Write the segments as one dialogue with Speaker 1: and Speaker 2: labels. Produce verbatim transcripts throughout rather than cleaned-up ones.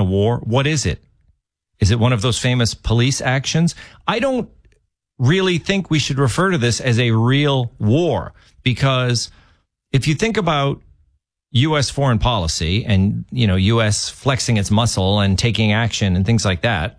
Speaker 1: war. What is it? Is it one of those famous police actions? I don't really think we should refer to this as a real war, because if you think about U S foreign policy and, you know, U S flexing its muscle and taking action and things like that,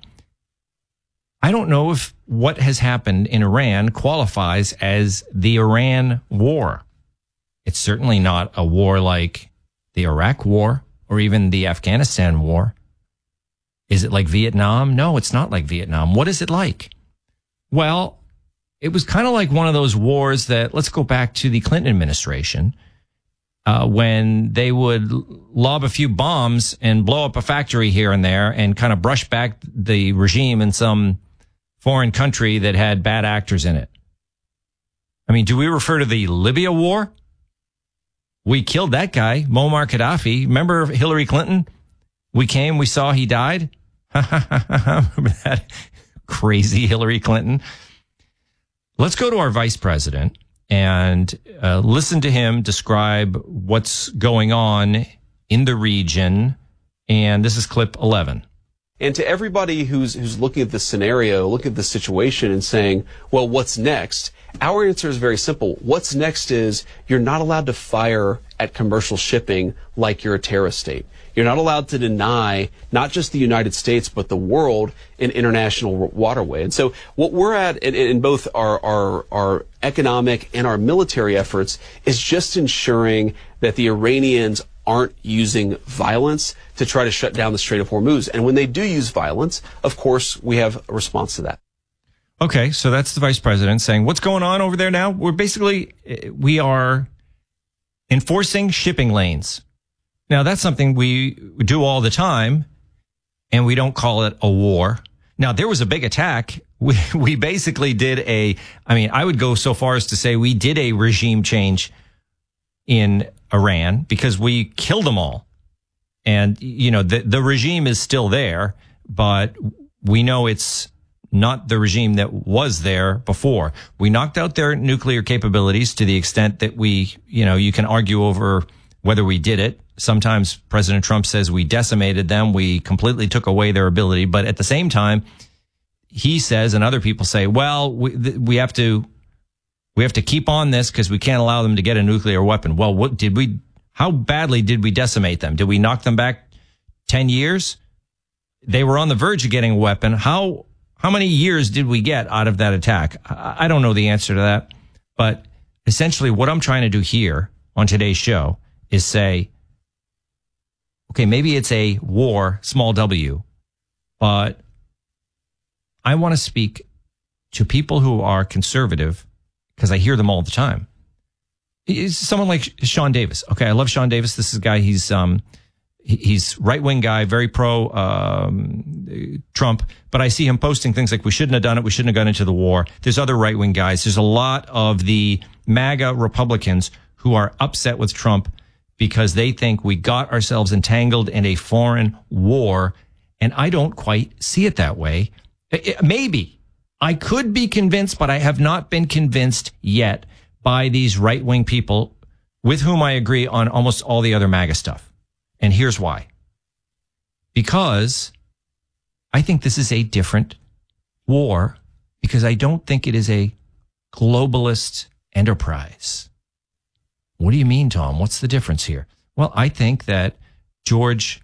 Speaker 1: I don't know if what has happened in Iran qualifies as the Iran war. It's certainly not a war like the Iraq war or even the Afghanistan war. Is it like Vietnam? No, it's not like Vietnam. What is it like? Well, it was kind of like one of those wars that, let's go back to the Clinton administration, uh, when they would lob a few bombs and blow up a factory here and there and kind of brush back the regime in some foreign country that had bad actors in it. I mean, do we refer to the Libya war? We killed that guy, Muammar Gaddafi. Remember Hillary Clinton? We came, we saw he died. Remember that crazy Hillary Clinton? Let's go to our vice president and uh, listen to him describe what's going on in the region. And this is clip eleven.
Speaker 2: And to everybody who's who's looking at this scenario, looking at this situation and saying, well, what's next? Our answer is very simple. What's next is you're not allowed to fire at commercial shipping like you're a terrorist state. You're not allowed to deny not just the United States, but the world an international waterway. And so what we're at in, in both our, our, our economic and our military efforts is just ensuring that the Iranians aren't using violence to try to shut down the Strait of Hormuz. And when they do use violence, of course, we have a response to that.
Speaker 1: Okay, so that's the vice president saying, what's going on over there now? We're basically, we are enforcing shipping lanes. Now, that's something we do all the time, and we don't call it a war. Now, there was a big attack. We, we basically did a, I mean, I would go so far as to say we did a regime change in Iran because we killed them all. And, you know, the, the regime is still there, but we know it's not the regime that was there before. We knocked out their nuclear capabilities to the extent that we, you know, you can argue over whether we did it. Sometimes President Trump says we decimated them. We completely took away their ability. But at the same time, he says, and other people say, well, we, th- we have to, we have to keep on this because we can't allow them to get a nuclear weapon. Well, what did we, how badly did we decimate them? Did we knock them back ten years? They were on the verge of getting a weapon. How, how many years did we get out of that attack? I, I don't know the answer to that. But essentially what I'm trying to do here on today's show is say, okay, maybe it's a war, small w, but I want to speak to people who are conservative because I hear them all the time. It's someone like Sean Davis. Okay, I love Sean Davis. This is a guy, he's um, he's right-wing guy, very pro um, Trump, but I see him posting things like, we shouldn't have done it, we shouldn't have gone into the war. There's other right-wing guys. There's a lot of the MAGA Republicans who are upset with Trump because they think we got ourselves entangled in a foreign war, and I don't quite see it that way. It, maybe. I could be convinced, but I have not been convinced yet by these right-wing people with whom I agree on almost all the other MAGA stuff. And here's why. Because I think this is a different war, because I don't think it is a globalist enterprise. What do you mean, Tom? What's the difference here? Well, I think that George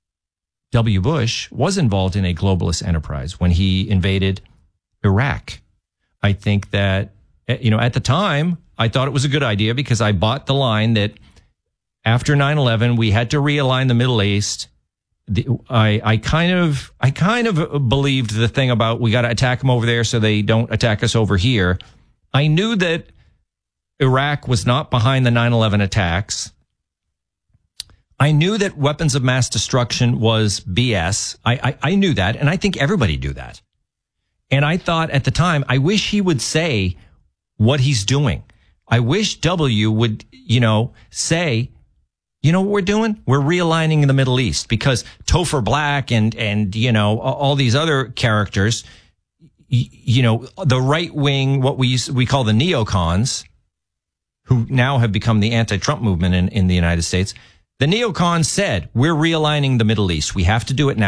Speaker 1: W. Bush was involved in a globalist enterprise when he invaded Iraq. I think that, you know, at the time, I thought it was a good idea because I bought the line that after nine eleven, we had to realign the Middle East. The, I, I kind of, I kind of believed the thing about we got to attack them over there so they don't attack us over here. I knew that Iraq was not behind the nine eleven attacks. I knew that weapons of mass destruction was B S. I, I, I knew that, and I think everybody knew that. And I thought at the time, I wish he would say what he's doing. I wish W would, you know, say, you know what we're doing? We're realigning the Middle East, because Topher Black and, and, you know, all these other characters, you know, the right wing, what we used, we call the neocons, who now have become the anti-Trump movement in, in the United States. The neocons said, we're realigning the Middle East. We have to do it now.